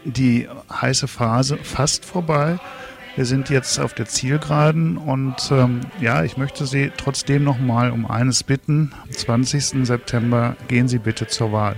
die heiße Phase fast vorbei. Wir sind jetzt auf der Zielgeraden und ich möchte Sie trotzdem noch mal um eines bitten. Am 20. September gehen Sie bitte zur Wahl.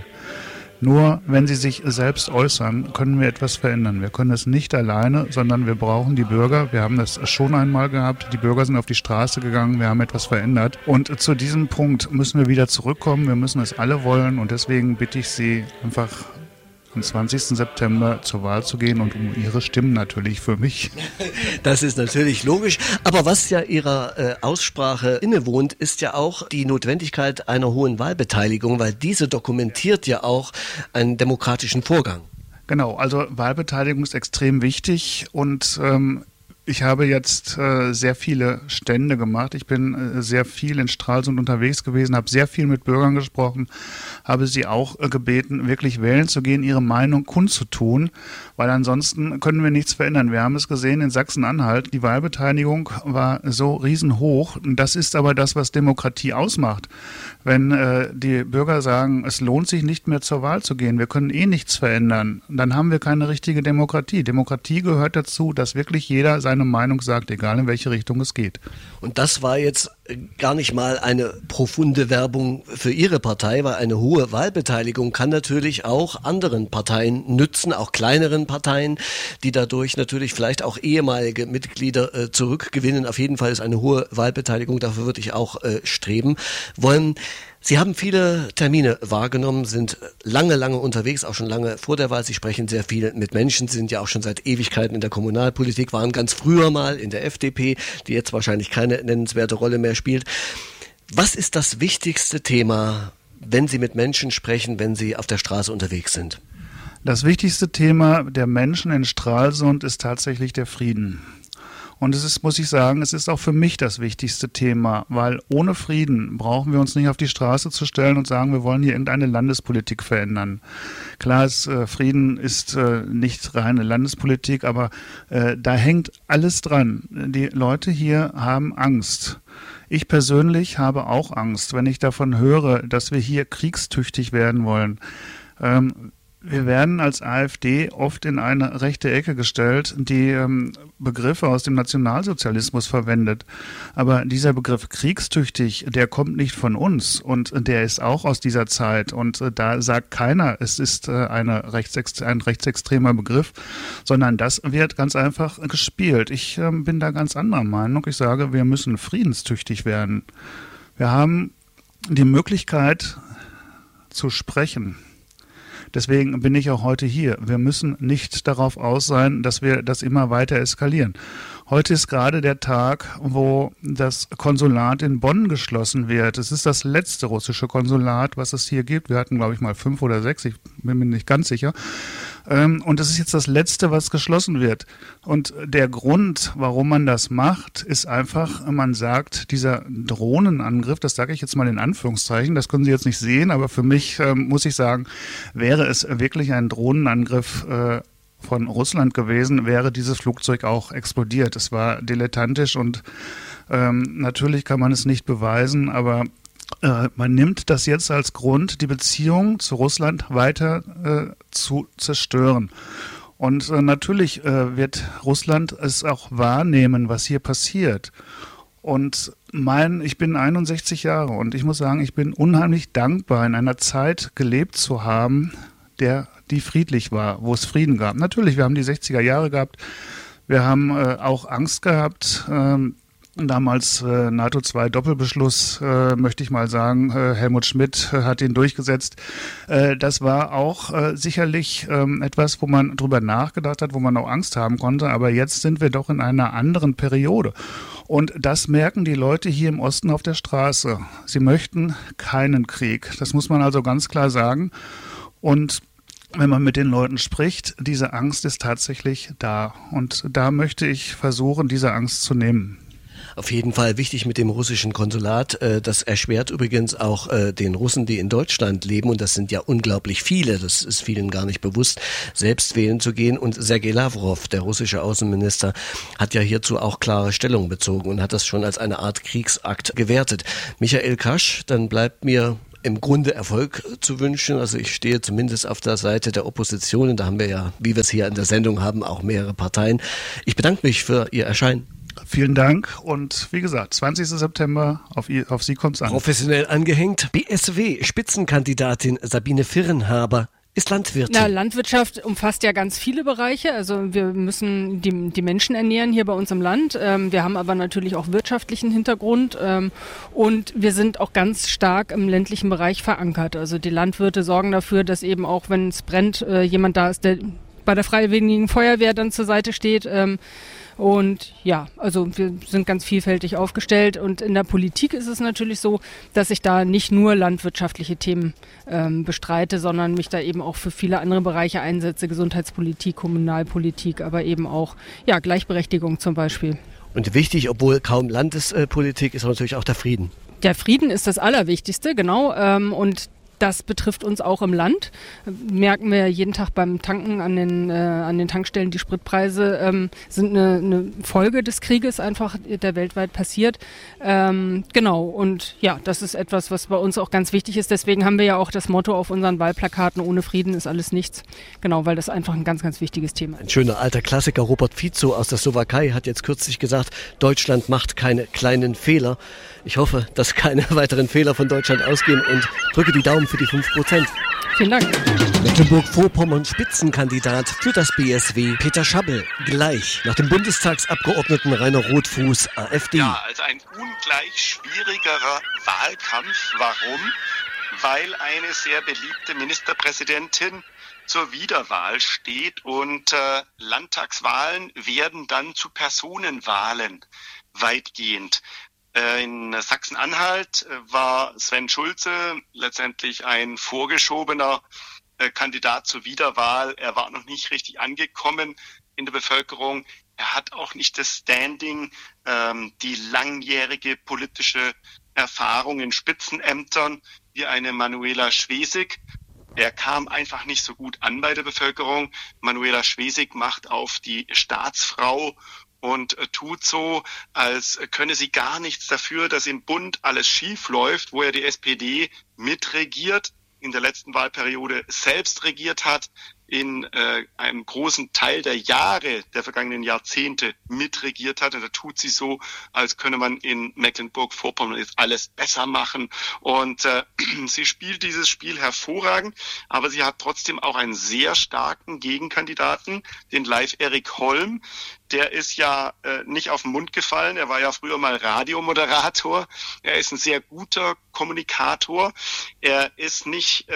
Nur wenn Sie sich selbst äußern, können wir etwas verändern. Wir können es nicht alleine, sondern wir brauchen die Bürger. Wir haben das schon einmal gehabt. Die Bürger sind auf die Straße gegangen. Wir haben etwas verändert. Und zu diesem Punkt müssen wir wieder zurückkommen. Wir müssen es alle wollen. Und deswegen bitte ich Sie einfach am 20. September zur Wahl zu gehen und um Ihre Stimmen natürlich für mich. Das ist natürlich logisch, aber was ja Ihrer Aussprache innewohnt, ist ja auch die Notwendigkeit einer hohen Wahlbeteiligung, weil diese dokumentiert ja auch einen demokratischen Vorgang. Genau, also Wahlbeteiligung ist extrem wichtig und ich habe jetzt sehr viele Stände gemacht. Ich bin sehr viel in Stralsund unterwegs gewesen, habe sehr viel mit Bürgern gesprochen, habe sie auch gebeten, wirklich wählen zu gehen, ihre Meinung kundzutun, weil ansonsten können wir nichts verändern. Wir haben es gesehen in Sachsen-Anhalt, die Wahlbeteiligung war so riesenhoch. Das ist aber das, was Demokratie ausmacht. Wenn die Bürger sagen, es lohnt sich nicht mehr zur Wahl zu gehen, wir können eh nichts verändern, dann haben wir keine richtige Demokratie. Demokratie gehört dazu, dass wirklich jeder seine Meinung sagt, egal in welche Richtung es geht. Und das war jetzt gar nicht mal eine profunde Werbung für Ihre Partei, weil eine hohe Wahlbeteiligung kann natürlich auch anderen Parteien nützen, auch kleineren Parteien, die dadurch natürlich vielleicht auch ehemalige Mitglieder zurückgewinnen. Auf jeden Fall ist eine hohe Wahlbeteiligung, dafür würde ich auch streben wollen. Sie haben viele Termine wahrgenommen, sind lange unterwegs, auch schon lange vor der Wahl. Sie sprechen sehr viel mit Menschen, Sie sind ja auch schon seit Ewigkeiten in der Kommunalpolitik, waren ganz früher mal in der FDP, die jetzt wahrscheinlich keine nennenswerte Rolle mehr spielt. Was ist das wichtigste Thema, wenn Sie mit Menschen sprechen, wenn Sie auf der Straße unterwegs sind? Das wichtigste Thema der Menschen in Stralsund ist tatsächlich der Frieden. Und es ist, muss ich sagen, es ist auch für mich das wichtigste Thema, weil ohne Frieden brauchen wir uns nicht auf die Straße zu stellen und sagen, wir wollen hier irgendeine Landespolitik verändern. Klar, Frieden ist nicht reine Landespolitik, aber da hängt alles dran. Die Leute hier haben Angst. Ich persönlich habe auch Angst, wenn ich davon höre, dass wir hier kriegstüchtig werden wollen. Wir werden als AfD oft in eine rechte Ecke gestellt, die Begriffe aus dem Nationalsozialismus verwendet. Aber dieser Begriff kriegstüchtig, der kommt nicht von uns und der ist auch aus dieser Zeit. Und da sagt keiner, es ist ein rechtsextremer Begriff, sondern das wird ganz einfach gespielt. Ich bin da ganz anderer Meinung. Ich sage, wir müssen friedenstüchtig werden. Wir haben die Möglichkeit zu sprechen. Deswegen bin ich auch heute hier. Wir müssen nicht darauf aus sein, dass wir das immer weiter eskalieren. Heute ist gerade der Tag, wo das Konsulat in Bonn geschlossen wird. Es ist das letzte russische Konsulat, was es hier gibt. Wir hatten, glaube ich, mal 5 oder 6, ich bin mir nicht ganz sicher. Und es ist jetzt das letzte, was geschlossen wird. Und der Grund, warum man das macht, ist einfach, man sagt, dieser Drohnenangriff, das sage ich jetzt mal in Anführungszeichen, das können Sie jetzt nicht sehen, aber für mich, muss ich sagen, wäre es wirklich ein Drohnenangriff von Russland gewesen, wäre dieses Flugzeug auch explodiert. Es war dilettantisch und natürlich kann man es nicht beweisen, aber man nimmt das jetzt als Grund, die Beziehung zu Russland weiter zu zerstören. Und natürlich wird Russland es auch wahrnehmen, was hier passiert. Und ich bin 61 Jahre und ich muss sagen, ich bin unheimlich dankbar, in einer Zeit gelebt zu haben, die friedlich war, wo es Frieden gab. Natürlich, wir haben die 60er Jahre gehabt, wir haben auch Angst gehabt, damals NATO-2-Doppelbeschluss, möchte ich mal sagen, Helmut Schmidt hat ihn durchgesetzt. Das war auch sicherlich etwas, wo man drüber nachgedacht hat, wo man auch Angst haben konnte. Aber jetzt sind wir doch in einer anderen Periode. Und das merken die Leute hier im Osten auf der Straße. Sie möchten keinen Krieg. Das muss man also ganz klar sagen. Und wenn man mit den Leuten spricht, diese Angst ist tatsächlich da. Und da möchte ich versuchen, diese Angst zu nehmen. Auf jeden Fall wichtig mit dem russischen Konsulat. Das erschwert übrigens auch den Russen, die in Deutschland leben, und das sind ja unglaublich viele, das ist vielen gar nicht bewusst, selbst wählen zu gehen. Und Sergei Lavrov, der russische Außenminister, hat ja hierzu auch klare Stellung bezogen und hat das schon als eine Art Kriegsakt gewertet. Michael Kasch, dann bleibt mir im Grunde Erfolg zu wünschen. Also ich stehe zumindest auf der Seite der Opposition und da haben wir ja, wie wir es hier in der Sendung haben, auch mehrere Parteien. Ich bedanke mich für Ihr Erscheinen. Vielen Dank und wie gesagt, 20. September, auf Sie kommt's an. Professionell angehängt. BSW-Spitzenkandidatin Sabine Virrenhaber ist Landwirtin. Na, Landwirtschaft umfasst ja ganz viele Bereiche. Also wir müssen die Menschen ernähren hier bei uns im Land. Wir haben aber natürlich auch wirtschaftlichen Hintergrund und wir sind auch ganz stark im ländlichen Bereich verankert. Also die Landwirte sorgen dafür, dass eben auch, wenn es brennt, jemand da ist, der bei der Freiwilligen Feuerwehr dann zur Seite steht. Und ja, also wir sind ganz vielfältig aufgestellt und in der Politik ist es natürlich so, dass ich da nicht nur landwirtschaftliche Themen bestreite, sondern mich da eben auch für viele andere Bereiche einsetze, Gesundheitspolitik, Kommunalpolitik, aber eben auch ja, Gleichberechtigung zum Beispiel. Und wichtig, obwohl kaum Landespolitik, ist natürlich auch der Frieden. Der Frieden ist das Allerwichtigste, genau, und das betrifft uns auch im Land. Merken wir jeden Tag beim Tanken an den Tankstellen, die Spritpreise sind eine Folge des Krieges einfach, der weltweit passiert. Genau, und ja, das ist etwas, was bei uns auch ganz wichtig ist. Deswegen haben wir ja auch das Motto auf unseren Wahlplakaten, ohne Frieden ist alles nichts. Genau, weil das einfach ein ganz, ganz wichtiges Thema ist. Ein schöner alter Klassiker, Robert Fico aus der Slowakei, hat jetzt kürzlich gesagt, Deutschland macht keine kleinen Fehler. Ich hoffe, dass keine weiteren Fehler von Deutschland ausgehen und drücke die Daumen für die 5%. Vielen Dank. Mecklenburg-Vorpommern Spitzenkandidat für das BSW Peter Schabbel. Gleich nach dem Bundestagsabgeordneten Rainer Rothfuß, AfD. Ja, also ein ungleich schwierigerer Wahlkampf. Warum? Weil eine sehr beliebte Ministerpräsidentin zur Wiederwahl steht und Landtagswahlen werden dann zu Personenwahlen weitgehend. In Sachsen-Anhalt war Sven Schulze letztendlich ein vorgeschobener Kandidat zur Wiederwahl. Er war noch nicht richtig angekommen in der Bevölkerung. Er hat auch nicht das Standing, die langjährige politische Erfahrung in Spitzenämtern wie eine Manuela Schwesig. Er kam einfach nicht so gut an bei der Bevölkerung. Manuela Schwesig macht auf die Staatsfrau und tut so, als könne sie gar nichts dafür, dass im Bund alles schief läuft, wo ja die SPD mitregiert, in der letzten Wahlperiode selbst regiert hat, in einem großen Teil der Jahre der vergangenen Jahrzehnte mitregiert hat. Und da tut sie so, als könne man in Mecklenburg-Vorpommern jetzt alles besser machen. Und sie spielt dieses Spiel hervorragend, aber sie hat trotzdem auch einen sehr starken Gegenkandidaten, den Leif Erik Holm. Der ist ja nicht auf den Mund gefallen. Er war ja früher mal Radiomoderator. Er ist ein sehr guter Kommunikator. Er ist nicht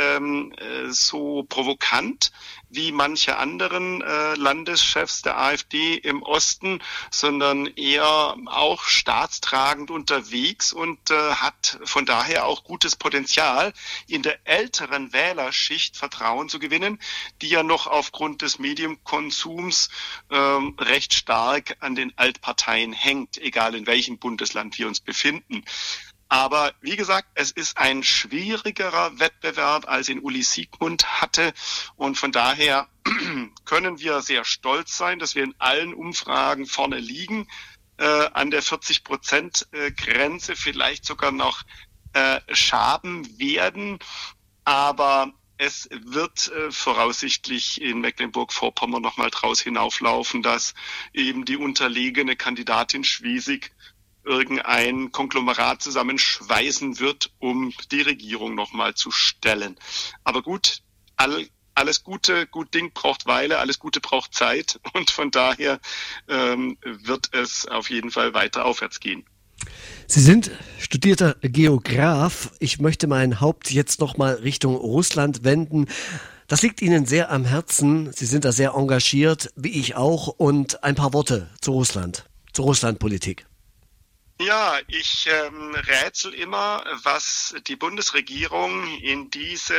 so provokant wie manche anderen Landeschefs der AfD im Osten, sondern eher auch staatstragend unterwegs und hat von daher auch gutes Potenzial, in der älteren Wählerschicht Vertrauen zu gewinnen, die ja noch aufgrund des Medienkonsums recht stark an den Altparteien hängt, egal in welchem Bundesland wir uns befinden. Aber wie gesagt, es ist ein schwierigerer Wettbewerb, als ihn Uli Siegmund hatte. Und von daher können wir sehr stolz sein, dass wir in allen Umfragen vorne liegen, an der 40%-Grenze vielleicht sogar noch schaben werden. Aber es wird voraussichtlich in Mecklenburg-Vorpommern nochmal draus hinauflaufen, dass eben die unterlegene Kandidatin Schwesig irgendein Konglomerat zusammenschweißen wird, um die Regierung nochmal zu stellen. Aber gut, alles Gute, gut Ding braucht Weile, alles Gute braucht Zeit und von daher wird es auf jeden Fall weiter aufwärts gehen. Sie sind studierter Geograf. Ich möchte mein Haupt jetzt nochmal Richtung Russland wenden. Das liegt Ihnen sehr am Herzen. Sie sind da sehr engagiert, wie ich auch. Und ein paar Worte zu Russland, zur Russlandpolitik. Ja, ich rätsel immer, was die Bundesregierung in diese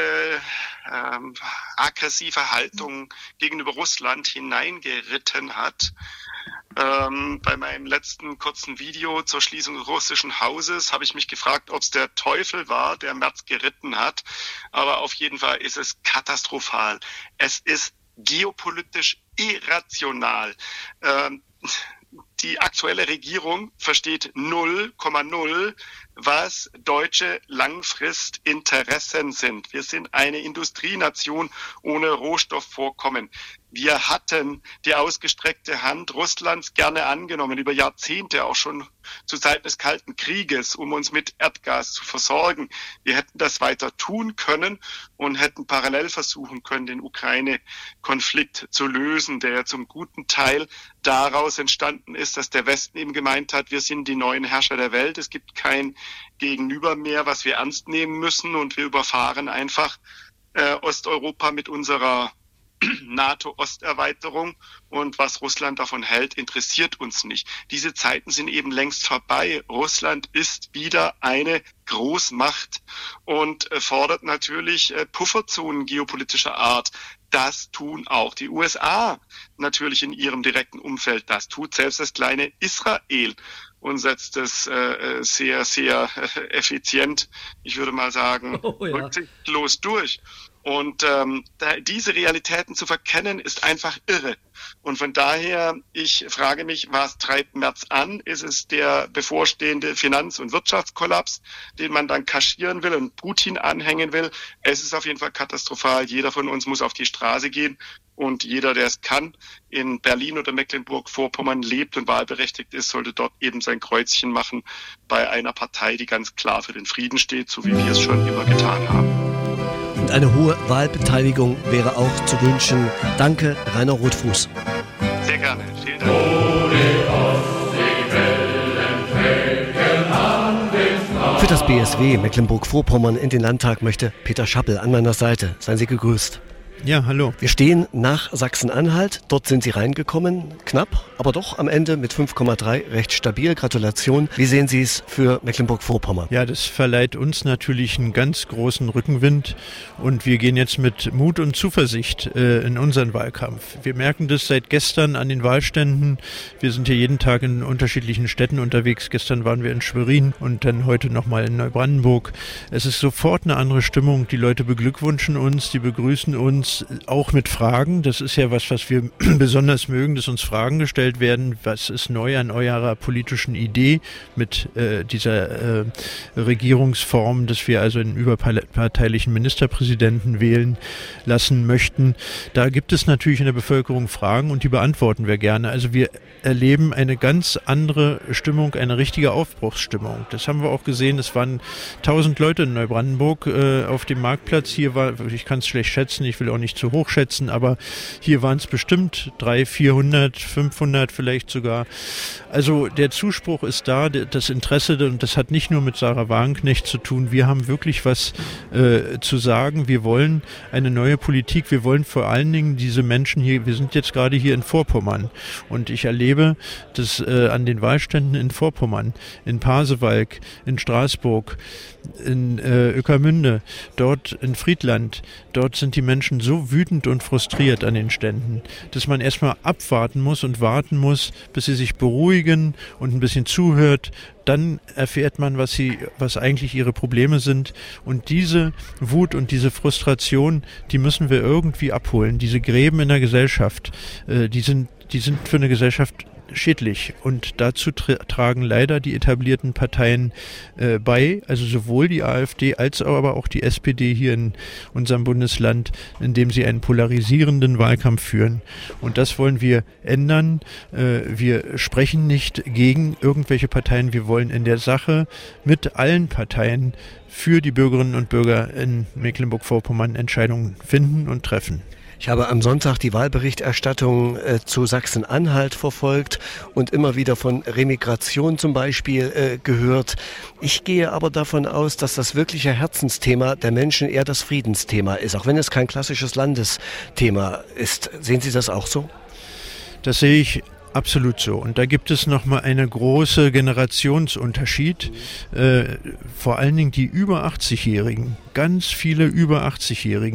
aggressive Haltung gegenüber Russland hineingeritten hat. Bei meinem letzten kurzen Video zur Schließung des russischen Hauses habe ich mich gefragt, ob es der Teufel war, der Merz geritten hat. Aber auf jeden Fall ist es katastrophal. Es ist geopolitisch irrational. die aktuelle Regierung versteht 0,0, was deutsche Langfristinteressen sind. Wir sind eine Industrienation ohne Rohstoffvorkommen. Wir hatten die ausgestreckte Hand Russlands gerne angenommen, über Jahrzehnte, auch schon zu Zeiten des Kalten Krieges, um uns mit Erdgas zu versorgen. Wir hätten das weiter tun können und hätten parallel versuchen können, den Ukraine-Konflikt zu lösen, der zum guten Teil daraus entstanden ist, dass der Westen eben gemeint hat, wir sind die neuen Herrscher der Welt, es gibt kein Gegenüber mehr, was wir ernst nehmen müssen, und wir überfahren einfach Osteuropa mit unserer NATO-Osterweiterung, und was Russland davon hält, interessiert uns nicht. Diese Zeiten sind eben längst vorbei. Russland ist wieder eine Großmacht und fordert natürlich Pufferzonen geopolitischer Art. Das tun auch die USA natürlich in ihrem direkten Umfeld. Das tut selbst das kleine Israel und setzt es sehr, sehr effizient, ich würde mal sagen, rücksichtslos durch. Und diese Realitäten zu verkennen, ist einfach irre. Und von daher, ich frage mich, was treibt Merz an? Ist es der bevorstehende Finanz- und Wirtschaftskollaps, den man dann kaschieren will und Putin anhängen will? Es ist auf jeden Fall katastrophal. Jeder von uns muss auf die Straße gehen. Und jeder, der es kann, in Berlin oder Mecklenburg-Vorpommern lebt und wahlberechtigt ist, sollte dort eben sein Kreuzchen machen bei einer Partei, die ganz klar für den Frieden steht, so wie wir es schon immer getan haben. Und eine hohe Wahlbeteiligung wäre auch zu wünschen. Danke, Rainer Rothfuß. Sehr gerne. Vielen Dank. Für das BSW Mecklenburg-Vorpommern in den Landtag möchte Peter Schappel an meiner Seite. Seien Sie gegrüßt. Ja, hallo. Wir stehen nach Sachsen-Anhalt. Dort sind Sie reingekommen. Knapp, aber doch am Ende mit 5,3 recht stabil. Gratulation. Wie sehen Sie es für Mecklenburg-Vorpommern? Ja, das verleiht uns natürlich einen ganz großen Rückenwind. Und wir gehen jetzt mit Mut und Zuversicht in unseren Wahlkampf. Wir merken das seit gestern an den Wahlständen. Wir sind hier jeden Tag in unterschiedlichen Städten unterwegs. Gestern waren wir in Schwerin und dann heute nochmal in Neubrandenburg. Es ist sofort eine andere Stimmung. Die Leute beglückwünschen uns, die begrüßen uns. Auch mit Fragen. Das ist ja was wir besonders mögen, dass uns Fragen gestellt werden. Was ist neu an eurer politischen Idee mit dieser Regierungsform, dass wir also einen überparteilichen Ministerpräsidenten wählen lassen möchten? Da gibt es natürlich in der Bevölkerung Fragen und die beantworten wir gerne. Also wir erleben eine ganz andere Stimmung, eine richtige Aufbruchsstimmung. Das haben wir auch gesehen. Es waren 1000 Leute in Neubrandenburg auf dem Marktplatz. Hier war, ich kann es schlecht schätzen, ich will auch nicht zu hoch schätzen, aber hier waren es bestimmt 300, 400, 500 vielleicht sogar. Also der Zuspruch ist da, das Interesse, und das hat nicht nur mit Sarah Wagenknecht zu tun. Wir haben wirklich was zu sagen. Wir wollen eine neue Politik. Wir wollen vor allen Dingen diese Menschen hier, wir sind jetzt gerade hier in Vorpommern und ich erlebe das an den Wahlständen in Vorpommern, in Pasewalk, in Straßburg, in Ueckermünde, dort in Friedland, dort sind die Menschen so wütend und frustriert an den Ständen, dass man erstmal abwarten muss und warten muss, bis sie sich beruhigen und ein bisschen zuhört. Dann erfährt man, was eigentlich ihre Probleme sind. Und diese Wut und diese Frustration, die müssen wir irgendwie abholen. Diese Gräben in der Gesellschaft, die sind für eine Gesellschaft schädlich. Und dazu tragen leider die etablierten Parteien bei, also sowohl die AfD als aber auch die SPD hier in unserem Bundesland, indem sie einen polarisierenden Wahlkampf führen. Und das wollen wir ändern. Wir sprechen nicht gegen irgendwelche Parteien. Wir wollen in der Sache mit allen Parteien für die Bürgerinnen und Bürger in Mecklenburg-Vorpommern Entscheidungen finden und treffen. Ich habe am Sonntag die Wahlberichterstattung zu Sachsen-Anhalt verfolgt und immer wieder von Remigration zum Beispiel gehört. Ich gehe aber davon aus, dass das wirkliche Herzensthema der Menschen eher das Friedensthema ist, auch wenn es kein klassisches Landesthema ist. Sehen Sie das auch so? Das sehe ich absolut so. Und da gibt es nochmal einen großen Generationsunterschied. Vor allen Dingen die über 80-Jährigen, ganz viele über 80-Jährigen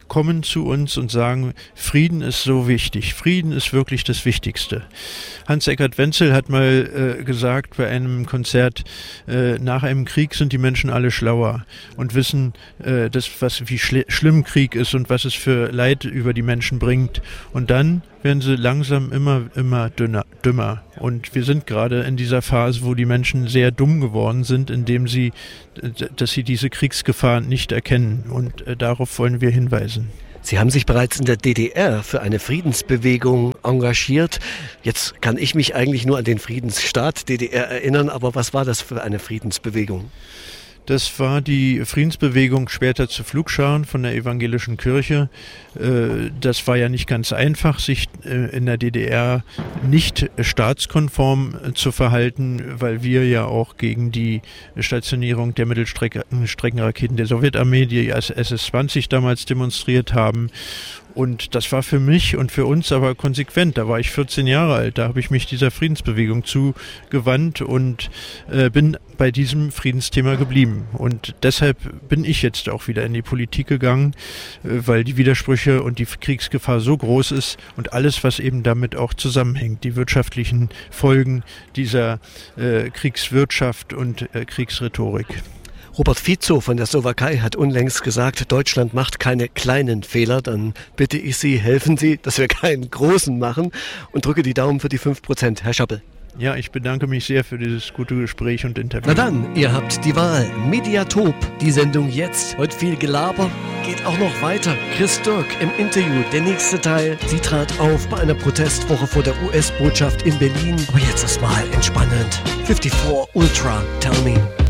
kommen zu uns und sagen, Frieden ist so wichtig, Frieden ist wirklich das Wichtigste. Hans-Eckart Wenzel hat mal gesagt bei einem Konzert, nach einem Krieg sind die Menschen alle schlauer und wissen, wie schlimm Krieg ist und was es für Leid über die Menschen bringt. Und dann werden sie langsam immer dümmer. Und wir sind gerade in dieser Phase, wo die Menschen sehr dumm geworden sind, dass sie diese Kriegsgefahr nicht erkennen. Und darauf wollen wir hinweisen. Sie haben sich bereits in der DDR für eine Friedensbewegung engagiert. Jetzt kann ich mich eigentlich nur an den Friedensstaat DDR erinnern, aber was war das für eine Friedensbewegung? Das war die Friedensbewegung später zu Pflugscharen von der evangelischen Kirche. Das war ja nicht ganz einfach, sich in der DDR nicht staatskonform zu verhalten, weil wir ja auch gegen die Stationierung der Mittelstreckenraketen der Sowjetarmee, die SS-20 damals demonstriert haben. Und das war für mich und für uns aber konsequent. Da war ich 14 Jahre alt, da habe ich mich dieser Friedensbewegung zugewandt und bin bei diesem Friedensthema geblieben. Und deshalb bin ich jetzt auch wieder in die Politik gegangen, weil die Widersprüche und die Kriegsgefahr so groß ist und alles, was eben damit auch zusammenhängt, die wirtschaftlichen Folgen dieser Kriegswirtschaft und Kriegsrhetorik. Robert Fico von der Slowakei hat unlängst gesagt, Deutschland macht keine kleinen Fehler. Dann bitte ich Sie, helfen Sie, dass wir keinen großen machen und drücke die Daumen für die 5%. Herr Schappel. Ja, ich bedanke mich sehr für dieses gute Gespräch und Interview. Na dann, ihr habt die Wahl. Mediatop, die Sendung jetzt. Heute viel Gelaber, geht auch noch weiter. Chris Dirk im Interview, der nächste Teil. Sie trat auf bei einer Protestwoche vor der US-Botschaft in Berlin. Aber jetzt erstmal entspannend. 54 Ultra, tell me.